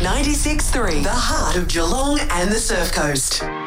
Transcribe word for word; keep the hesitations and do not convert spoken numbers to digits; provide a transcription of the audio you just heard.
ninety-six point three, the heart of Geelong and the Surf Coast.